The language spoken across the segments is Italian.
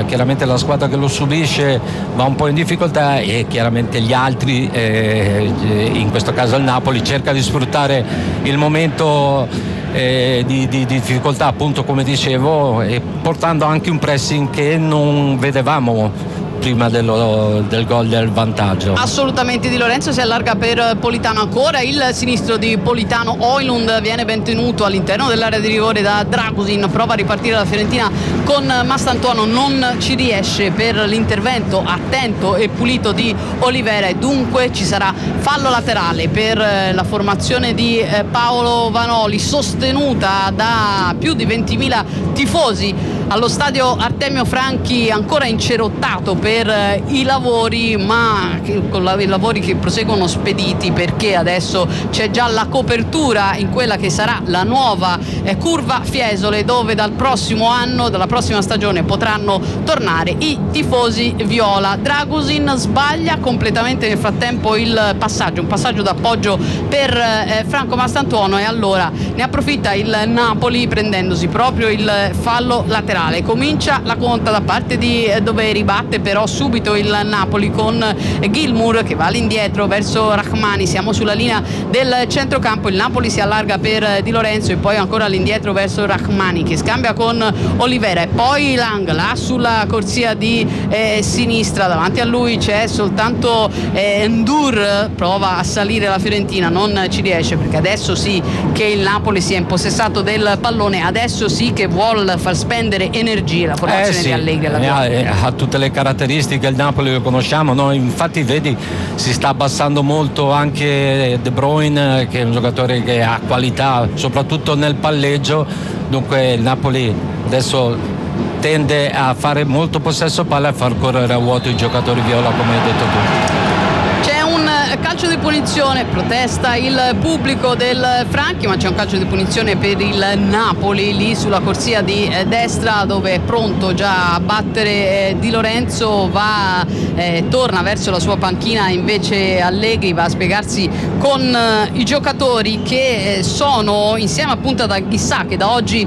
chiaramente la squadra che lo subisce va un po' in difficoltà e chiaramente gli altri, in questo caso il Napoli, cerca di sfruttare il momento di difficoltà, appunto come dicevo, e portando anche un pressing che non vedevamo prima del gol del vantaggio. Assolutamente. Di Lorenzo si allarga per Politano, ancora il sinistro di Politano. Højlund viene ben tenuto all'interno dell'area di rigore da Dragusin, prova a ripartire la Fiorentina con Mastantuono, non ci riesce per l'intervento attento e pulito di Olivera e dunque ci sarà fallo laterale per la formazione di Paolo Vanoli, sostenuta da più di 20.000 tifosi allo stadio Artemio Franchi, ancora incerottato per i lavori, ma con i lavori che proseguono spediti, perché adesso c'è già la copertura in quella che sarà la nuova curva Fiesole, dove dal prossimo anno, dalla prossima stagione, potranno tornare i tifosi viola. Dragusin sbaglia completamente nel frattempo il passaggio, un passaggio d'appoggio per Franco Mastantuono, e allora ne approfitta il Napoli prendendosi proprio il fallo laterale. Comincia la conta da parte di dove ribatte però subito il Napoli con Gilmour che va all'indietro verso Rahmani. Siamo sulla linea del centrocampo, il Napoli si allarga per Di Lorenzo e poi ancora all'indietro verso Rahmani che scambia con Olivera e poi Lang là sulla corsia di sinistra. Davanti a lui c'è soltanto Ndur, prova a salire la Fiorentina, non ci riesce perché adesso sì che il Napoli si è impossessato del pallone, adesso sì che vuol far spendere energie la formazione di Allegri. Ha tutte le caratteristiche, il Napoli lo conosciamo, no? Infatti vedi si sta abbassando molto anche De Bruyne, che è un giocatore che ha qualità soprattutto nel palleggio, dunque il Napoli adesso tende a fare molto possesso palla e a far correre a vuoto i giocatori viola, come hai detto tu. Calcio di punizione, protesta il pubblico del Franchi, ma c'è un calcio di punizione per il Napoli lì sulla corsia di destra, dove è pronto già a battere Di Lorenzo, torna verso la sua panchina invece Allegri, va a spiegarsi con i giocatori che sono insieme appunto ad Anghissà, che da oggi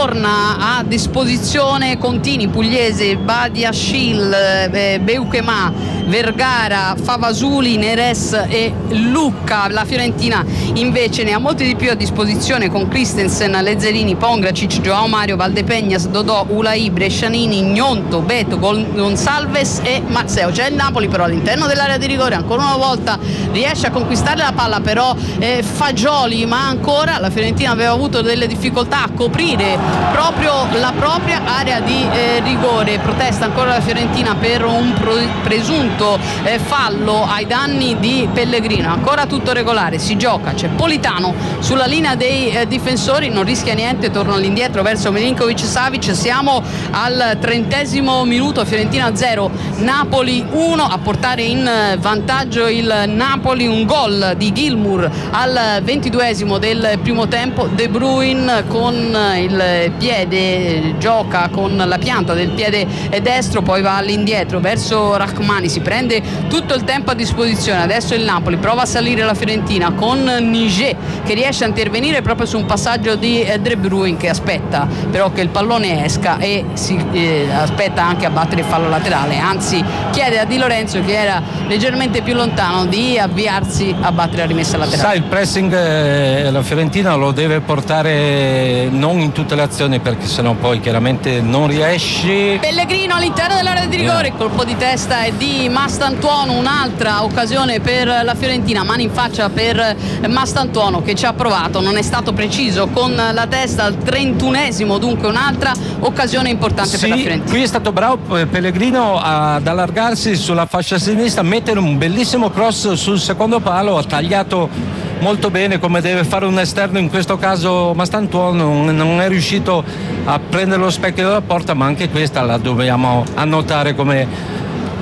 torna a disposizione, Contini, Pugliese, Badiashil, Beukema, Vergara, Favasuli, Neres e Lucca. La Fiorentina invece ne ha molti di più a disposizione con Christensen, Lezzerini, Pongracic, Joao Mario, Valdepeñas, Dodò, Ulai, Brescianini, Gnonto, Beto, Gonsalves e Mazzeo. C'è il Napoli però all'interno dell'area di rigore, ancora una volta riesce a conquistare la palla però Fagioli, ma ancora la Fiorentina aveva avuto delle difficoltà a coprire proprio la propria area di rigore. Protesta ancora la Fiorentina per un presunto fallo ai danni di Pellegrino. Ancora tutto regolare, si gioca, c'è Politano sulla linea dei difensori, non rischia niente, torna all'indietro verso Milinkovic-Savic. Siamo al 30° minuto, Fiorentina 0 Napoli 1, a portare in vantaggio il Napoli, un gol di Gilmour al 22° del primo tempo. De Bruyne con il piede gioca con la pianta del piede destro, poi va all'indietro verso Rahmani, si prende tutto il tempo a disposizione. Adesso il Napoli prova a salire la Fiorentina con Niger che riesce a intervenire proprio su un passaggio di De Bruyne, che aspetta però che il pallone esca e si aspetta anche a battere il fallo laterale, anzi chiede a Di Lorenzo, che era leggermente più lontano, di avviarsi a battere la rimessa laterale. Sai, il pressing la Fiorentina lo deve portare non in tutte le azioni, perché sennò poi chiaramente non riesci. Pellegrino all'interno dell'area di rigore, il colpo di testa è di Mastantuono, un'altra occasione per la Fiorentina, mani in faccia per Mastantuono che ci ha provato, non è stato preciso con la testa al 31°, dunque un'altra occasione importante per la Fiorentina. Qui è stato bravo Pellegrino ad allargarsi sulla fascia sinistra, mettere un bellissimo cross sul secondo palo, ha tagliato molto bene come deve fare un esterno, in questo caso Mastantuono non è riuscito a prendere lo specchio della porta, ma anche questa la dobbiamo annotare come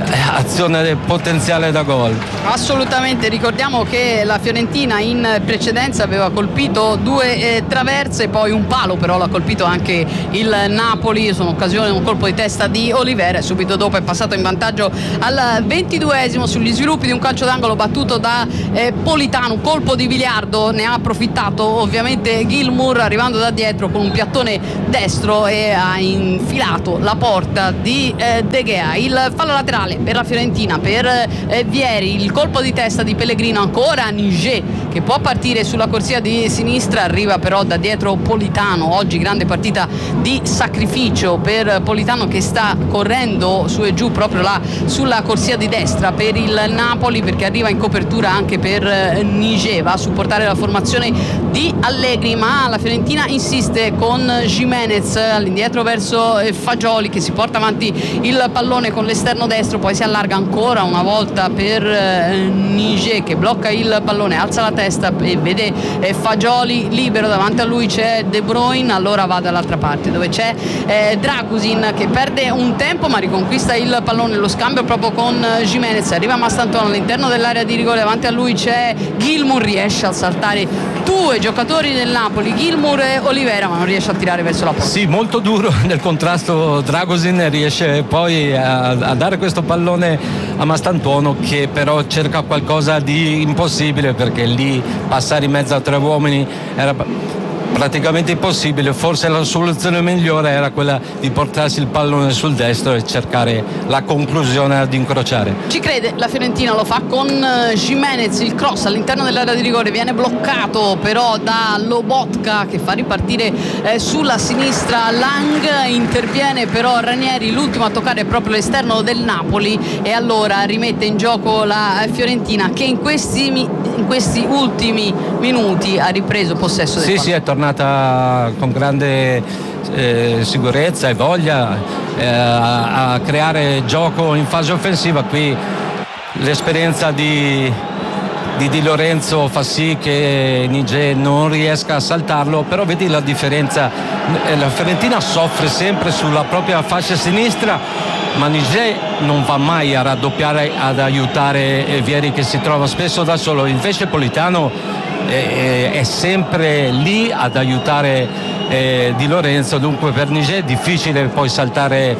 azione potenziale da gol. Assolutamente, ricordiamo che la Fiorentina in precedenza aveva colpito 2 traverse, poi un palo però l'ha colpito anche il Napoli, sono occasione, un colpo di testa di Olivera e subito dopo è passato in vantaggio al 22esimo sugli sviluppi di un calcio d'angolo battuto da Politano, un colpo di biliardo, ne ha approfittato ovviamente Gilmour arrivando da dietro con un piattone destro e ha infilato la porta di De Gea. Il fallo laterale per la Fiorentina, per Vieri, il colpo di testa di Pellegrino, ancora Niger che può partire sulla corsia di sinistra, arriva però da dietro Politano. Oggi grande partita di sacrificio per Politano che sta correndo su e giù proprio là sulla corsia di destra per il Napoli, perché arriva in copertura anche per Niger, va a supportare la formazione di Allegri, ma la Fiorentina insiste con Giménez all'indietro verso Fagioli che si porta avanti il pallone con l'esterno destro, poi si allarga ancora una volta per Niger che blocca il pallone, alza la testa e vede Fagioli libero, davanti a lui c'è De Bruyne, allora va dall'altra parte dove c'è Dragusin che perde un tempo ma riconquista il pallone, lo scambio proprio con Giménez, arriva Mastantone all'interno dell'area di rigore, davanti a lui c'è Gilmour, riesce a saltare 2 giocatori del Napoli, Gilmour e Olivera, ma non riesce a tirare verso la porta. Sì, molto duro nel contrasto Dragusin, riesce poi a dare questo pallone a Mastantuono che però cerca qualcosa di impossibile, perché lì passare in mezzo a 3 uomini era praticamente impossibile. Forse la soluzione migliore era quella di portarsi il pallone sul destro e cercare la conclusione ad incrociare. Ci crede la Fiorentina, lo fa con Giménez, il cross all'interno dell'area di rigore viene bloccato però da Lobotka che fa ripartire sulla sinistra Lang, interviene però Ranieri, l'ultimo a toccare è proprio l'esterno del Napoli e allora rimette in gioco la Fiorentina che in questi ultimi minuti ha ripreso possesso del pallone. Sì, è tornata con grande sicurezza e voglia a creare gioco in fase offensiva. Qui l'esperienza di Di Lorenzo fa sì che Niger non riesca a saltarlo, però vedi la differenza, la Fiorentina soffre sempre sulla propria fascia sinistra, ma Niger non va mai a raddoppiare, ad aiutare Vieri che si trova spesso da solo, invece Politano è sempre lì ad aiutare Di Lorenzo, dunque per Niger è difficile poi saltare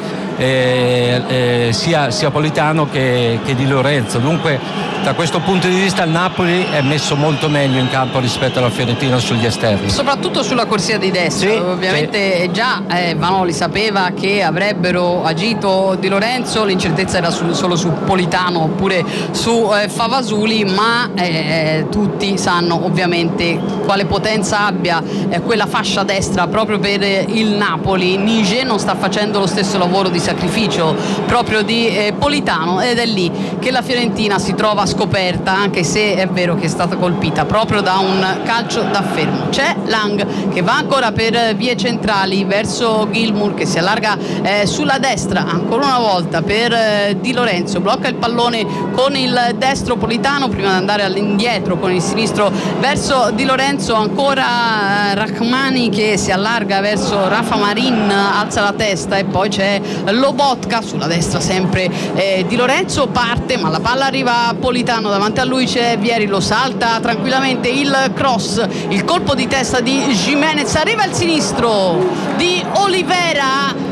sia Politano che Di Lorenzo, dunque da questo punto di vista il Napoli è messo molto meglio in campo rispetto alla Fiorentina sugli esterni, soprattutto sulla corsia di destra. Sì, ovviamente sì. Già Vanoli sapeva che avrebbero agito Di Lorenzo, l'incertezza era solo su Politano oppure su Favasuli, ma tutti sanno ovviamente quale potenza abbia quella fascia destra proprio per il Napoli. Niger non sta facendo lo stesso lavoro di sacrificio proprio di Politano, ed è lì che la Fiorentina si trova scoperta, anche se è vero che è stata colpita proprio da un calcio da fermo. C'è Lang che va ancora per vie centrali verso Gilmour che si allarga sulla destra ancora una volta per Di Lorenzo, blocca il pallone con il destro Politano prima di andare all'indietro con il sinistro verso Di Lorenzo, ancora Rachmani che si allarga verso Rafa Marin, alza la testa, e poi c'è Lobotka sulla destra sempre Di Lorenzo parte ma la palla arriva a Politano, davanti a lui c'è Vieri, lo salta tranquillamente, il cross, il colpo di testa di Giménez, arriva il sinistro di Olivera.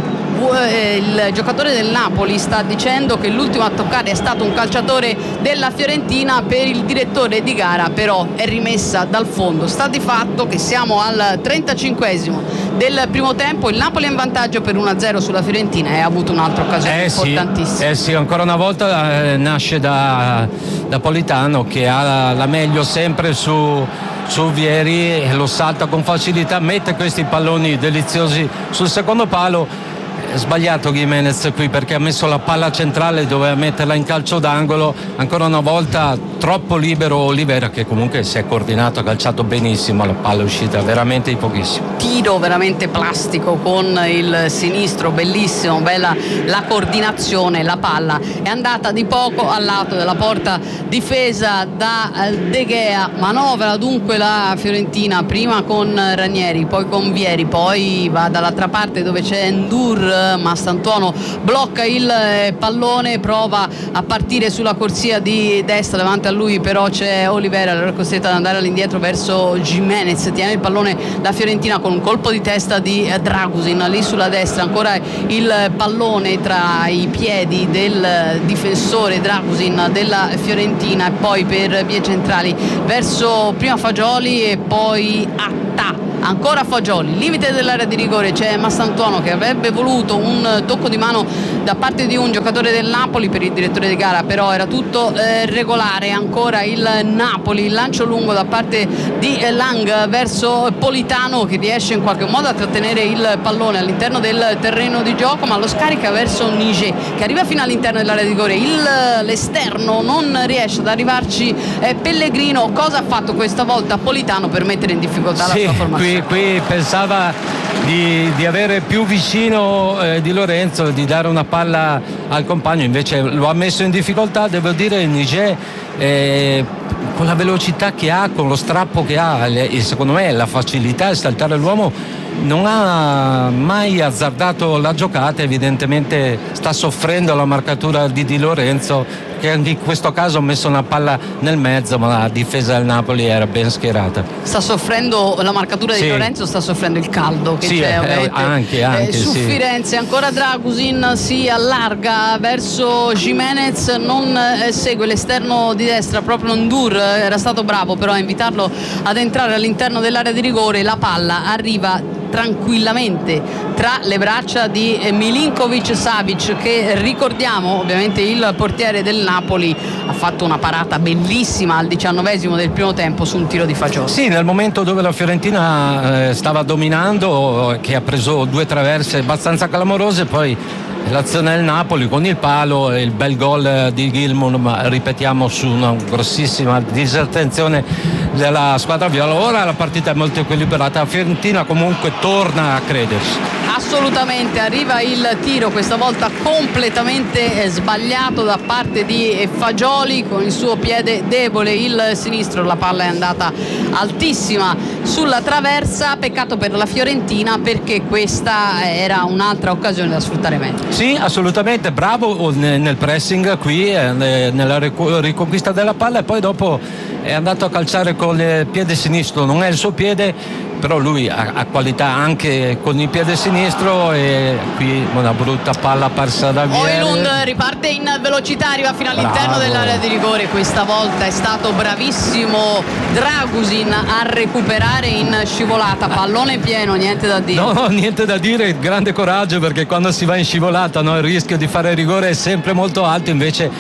Il giocatore del Napoli sta dicendo che l'ultimo a toccare è stato un calciatore della Fiorentina, per il direttore di gara però è rimessa dal fondo. Sta di fatto che siamo al 35esimo del primo tempo, il Napoli è in vantaggio per 1-0 sulla Fiorentina e ha avuto un'altra occasione importantissima. Sì, ancora una volta nasce da Politano che ha la meglio sempre su Vieri, lo salta con facilità, mette questi palloni deliziosi sul secondo palo. Sbagliato Giménez qui perché ha messo la palla centrale, doveva metterla in calcio d'angolo, ancora una volta troppo libero Olivera che comunque si è coordinato, ha calciato benissimo, la palla è uscita veramente di pochissimo. Tiro veramente plastico con il sinistro, bellissimo, bella la coordinazione, la palla è andata di poco al lato della porta difesa da De Gea, manovra dunque la Fiorentina prima con Ranieri, poi con Vieri, poi va dall'altra parte dove c'è Ndour Ndur. Mastantuono blocca il pallone, prova a partire sulla corsia di destra, davanti a lui però c'è Olivera, allora è costretta ad andare all'indietro verso Gimenez. Tiene il pallone la Fiorentina con un colpo di testa di Dragusin lì sulla destra, ancora il pallone tra i piedi del difensore Dragusin della Fiorentina, e poi per vie centrali verso prima Fagioli e poi Attà. Ancora Fagioli, limite dell'area di rigore, c'è Mastantuono che avrebbe voluto un tocco di mano da parte di un giocatore del Napoli, per il direttore di gara però era tutto regolare. Ancora il Napoli, il lancio lungo da parte di Lang verso Politano, che riesce in qualche modo a trattenere il pallone all'interno del terreno di gioco, ma lo scarica verso Niger che arriva fino all'interno dell'area di rigore. L'esterno non riesce ad arrivarci, Pellegrino. Cosa ha fatto questa volta Politano per mettere in difficoltà la sua formazione? Qui pensava di avere più vicino Di Lorenzo, di dare una palla al compagno, invece lo ha messo in difficoltà. Devo dire Niger con la velocità che ha, con lo strappo che ha e secondo me la facilità di saltare l'uomo, non ha mai azzardato la giocata. Evidentemente sta soffrendo la marcatura di Di Lorenzo, che anche in questo caso ha messo una palla nel mezzo, ma la difesa del Napoli era ben schierata. Sta soffrendo la marcatura di Lorenzo, sta soffrendo il caldo che c'è anche su Firenze. Ancora Dragusin si allarga verso Gimenez, non segue l'esterno di destra, proprio Ndur era stato bravo però a invitarlo ad entrare all'interno dell'area di rigore. La palla arriva tranquillamente tra le braccia di Milinkovic Savic, che ricordiamo ovviamente il portiere del Napoli ha fatto una parata bellissima al 19esimo del primo tempo su un tiro di Fagioli. Sì, nel momento dove la Fiorentina stava dominando, che ha preso 2 traverse abbastanza clamorose, poi l'azione del Napoli con il palo e il bel gol di Gilmour, ma ripetiamo su una grossissima disattenzione della squadra viola. Ora la partita è molto equilibrata, la Fiorentina comunque torna a crederci. Assolutamente, arriva il tiro questa volta completamente sbagliato da parte di Fagioli con il suo piede debole, il sinistro. La palla è andata altissima sulla traversa, peccato per la Fiorentina perché questa era un'altra occasione da sfruttare meglio. Sì, assolutamente, bravo nel pressing qui, nella riconquista della palla, e poi dopo è andato a calciare con il piede sinistro, non è il suo piede, però lui ha qualità anche con il piede sinistro, e qui una brutta palla persa da Vieri. Oilund riparte in velocità, arriva fino all'interno dell'area di rigore. Questa volta è stato bravissimo Dragusin a recuperare in scivolata, pallone pieno, niente da dire. No, niente da dire, grande coraggio, perché quando si va in scivolata, no, il rischio di fare rigore è sempre molto alto, invece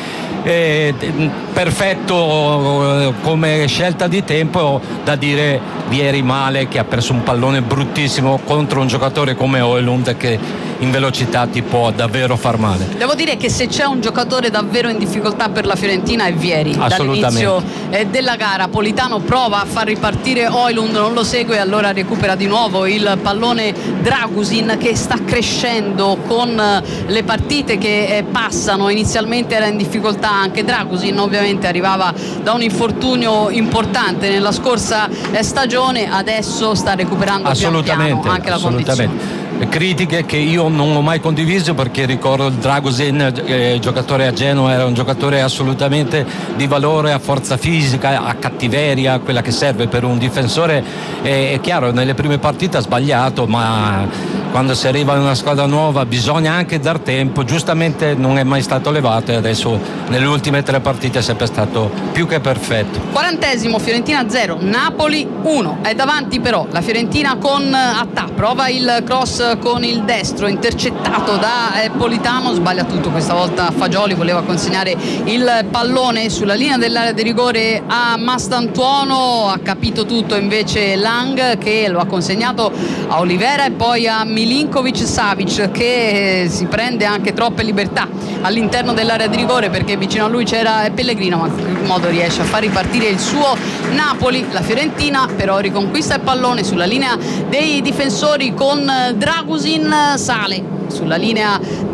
perfetto come scelta di tempo. Da dire Vieri male, che ha perso un pallone bruttissimo contro un giocatore come Oilund che in velocità ti può davvero far male. Devo dire che se c'è un giocatore davvero in difficoltà per la Fiorentina è Vieri. Dall'inizio della gara Politano prova a far ripartire Oilund, non lo segue, allora recupera di nuovo il pallone Dragusin, che sta crescendo con le partite che passano. Inizialmente era in difficoltà anche Dragusin, ovviamente arrivava da un infortunio importante nella scorsa stagione, adesso sta recuperando pian piano anche la condizione. Critiche che io non ho mai condiviso, perché ricordo il Dragusin, giocatore a Genova, era un giocatore assolutamente di valore, a forza fisica, a cattiveria, quella che serve per un difensore. È chiaro, nelle prime partite ha sbagliato, ma quando si arriva in una squadra nuova bisogna anche dar tempo. Giustamente non è mai stato levato, e adesso nelle ultime 3 partite è sempre stato più che perfetto. 40esimo, Fiorentina 0, Napoli 1. È davanti però la Fiorentina con Attà, prova il cross con il destro, intercettato da Politano, sbaglia tutto questa volta Fagioli, voleva consegnare il pallone sulla linea dell'area di rigore a Mastantuono, ha capito tutto invece Lang, che lo ha consegnato a Olivera e poi a Milinkovic Savic, che si prende anche troppe libertà all'interno dell'area di rigore perché vicino a lui c'era Pellegrino, ma in qualche modo riesce a far ripartire il suo Napoli. La Fiorentina però riconquista il pallone sulla linea dei difensori con Dragusin, sale sulla linea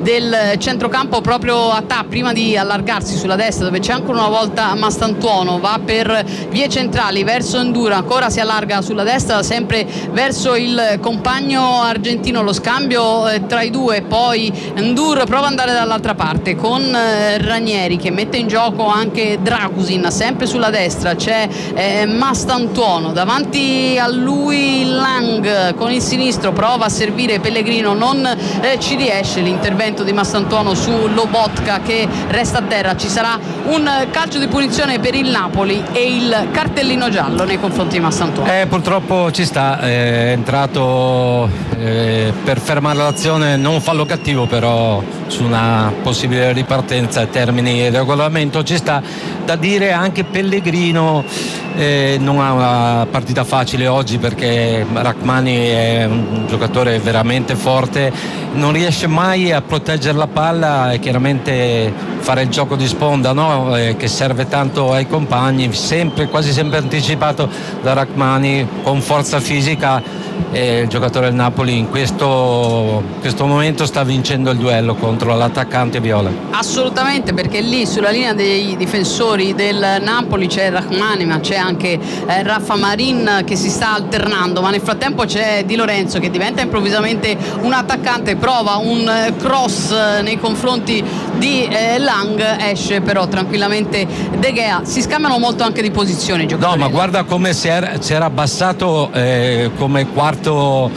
del centrocampo proprio a prima di allargarsi sulla destra, dove c'è ancora una volta Mastantuono, va per vie centrali verso Ndour, ancora si allarga sulla destra sempre verso il compagno argentino, lo scambio tra i due, poi Ndour prova ad andare dall'altra parte con Ranieri che mette in gioco anche Dragusin, sempre sulla destra c'è Mastantuono, davanti a lui Lang con il sinistro, prova a servire Pellegrino, non ci riesce, l'intervento di Mastantuono su Lobotka che resta a terra. Ci sarà un calcio di punizione per il Napoli e il cartellino giallo nei confronti di Mastantuono. Purtroppo ci sta, è entrato per fermare l'azione, non fallo cattivo, però su una possibile ripartenza a termini di regolamento ci sta. Da dire anche Pellegrino non ha una partita facile oggi, perché Rachmani è un giocatore veramente forte, non riesce mai a proteggere la palla e chiaramente fare il gioco di sponda, no? Che serve tanto ai compagni, quasi sempre anticipato da Rachmani con forza fisica. Il giocatore del Napoli in questo momento sta vincendo il duello contro l'attaccante viola. Assolutamente, perché lì sulla linea dei difensori del Napoli c'è Rachmani, ma c'è anche Rafa Marin che si sta alternando, ma nel frattempo c'è Di Lorenzo che diventa improvvisamente un attaccante, prova un cross nei confronti di Lang, esce però tranquillamente De Gea, si scambiano molto anche di posizioni i giocatori. No, ma guarda come si era abbassato come quarto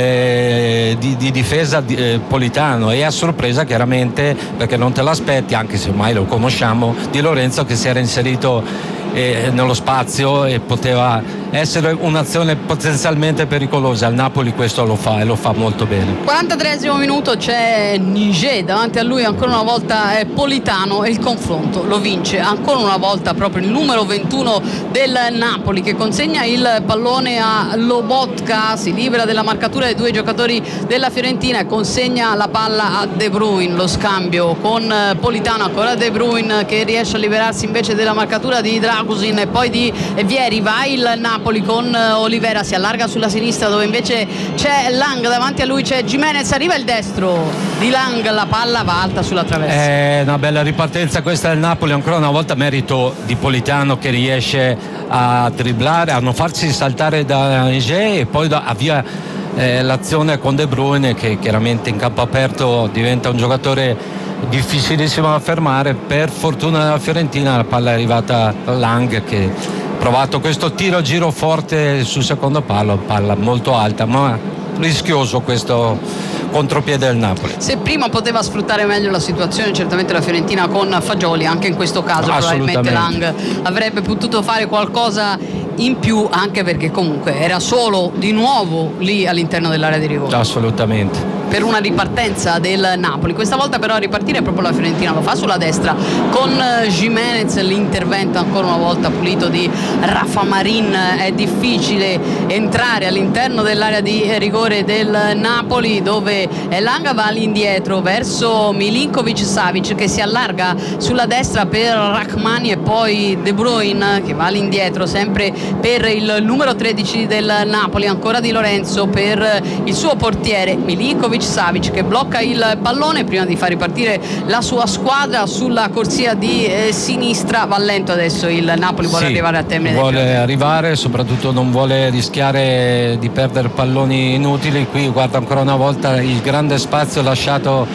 di difesa Politano, e a sorpresa chiaramente, perché non te l'aspetti, anche se ormai lo conosciamo, Di Lorenzo che si era inserito nello spazio e poteva essere un'azione potenzialmente pericolosa. Il Napoli questo lo fa e lo fa molto bene. 43esimo minuto, c'è Niger, davanti a lui ancora una volta Politano e il confronto lo vince ancora una volta proprio il numero 21 del Napoli, che consegna il pallone a Lobotka, si libera della marcatura dei due giocatori della Fiorentina e consegna la palla a De Bruyne. Lo scambio con Politano, ancora De Bruyne che riesce a liberarsi invece della marcatura di Dragusin e poi di Vieri. Va il Napoli con Olivera, si allarga sulla sinistra dove invece c'è Lang, davanti a lui c'è Gimenez, arriva il destro di Lang, la palla va alta sulla traversa. È una bella ripartenza questa del Napoli, ancora una volta merito di Politano che riesce a dribblare, a non farsi saltare da Niger e poi avvia l'azione con De Bruyne, che chiaramente in campo aperto diventa un giocatore difficilissimo da fermare. Per fortuna della Fiorentina la palla è arrivata a Lang, che ha provato questo tiro a giro forte sul secondo palla molto alta, ma rischioso questo contropiede del Napoli. Se prima poteva sfruttare meglio la situazione certamente la Fiorentina con Fagioli, anche in questo caso probabilmente Lang avrebbe potuto fare qualcosa in più, anche perché comunque era solo di nuovo lì all'interno dell'area di rigore. Assolutamente. Per una ripartenza del Napoli, questa volta però a ripartire proprio la Fiorentina, lo fa sulla destra con Gimenez, l'intervento ancora una volta pulito di Rafa Marin. È difficile entrare all'interno dell'area di rigore del Napoli, dove Lang va all'indietro verso Milinkovic-Savic che si allarga sulla destra per Rachmani e poi De Bruyne che va all'indietro sempre per il numero 13 del Napoli, ancora Di Lorenzo per il suo portiere Milinkovic-Savic che blocca il pallone prima di far ripartire la sua squadra sulla corsia di sinistra. Va lento adesso il Napoli, vuole arrivare a termine, vuole arrivare, soprattutto non vuole rischiare di perdere palloni inutili. Qui guarda ancora una volta il grande spazio lasciato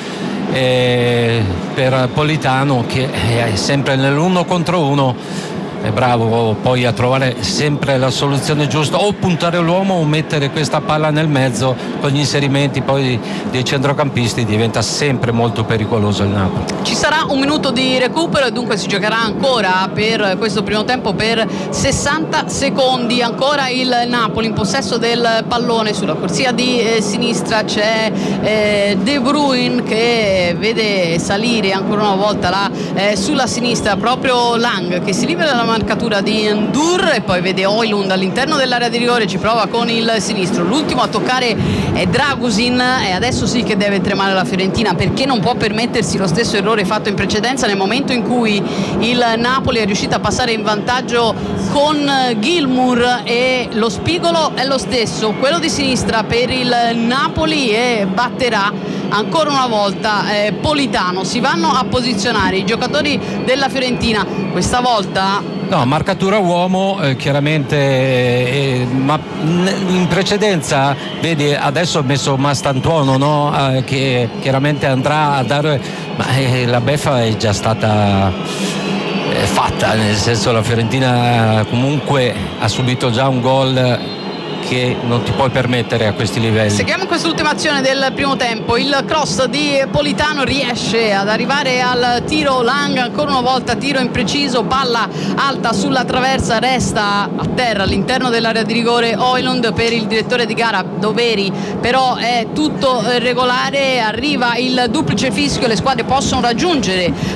per Politano, che è sempre nell'1 contro 1. È bravo poi a trovare sempre la soluzione giusta, o puntare l'uomo o mettere questa palla nel mezzo. Con gli inserimenti poi dei centrocampisti diventa sempre molto pericoloso il Napoli. Ci sarà un minuto di recupero e dunque si giocherà ancora per questo primo tempo per 60 secondi. Ancora il Napoli in possesso del pallone, sulla corsia di sinistra c'è De Bruyne che vede salire ancora una volta là sulla sinistra proprio Lang, che si libera dalla marcatura di Ndour e poi vede Højlund all'interno dell'area di rigore, ci prova con il sinistro. L'ultimo a toccare è Dragusin e adesso sì che deve tremare la Fiorentina, perché non può permettersi lo stesso errore fatto in precedenza nel momento in cui il Napoli è riuscito a passare in vantaggio con Gilmour, e lo spigolo è lo stesso, quello di sinistra per il Napoli, e batterà ancora una volta Politano. Si vanno a posizionare i giocatori della Fiorentina, questa volta no, marcatura uomo, chiaramente, ma in precedenza vedi adesso ho messo Mastantuono, no? Che chiaramente andrà a dare, ma la beffa è già stata fatta, nel senso la Fiorentina comunque ha subito già un gol che non ti puoi permettere a questi livelli. Seguiamo quest'ultima azione del primo tempo, il cross di Politano riesce ad arrivare al tiro, Lang ancora una volta tiro impreciso, palla alta sulla traversa, resta a terra all'interno dell'area di rigore Højlund. Per il direttore di gara doveri, però è tutto regolare, arriva il duplice fischio, le squadre possono raggiungere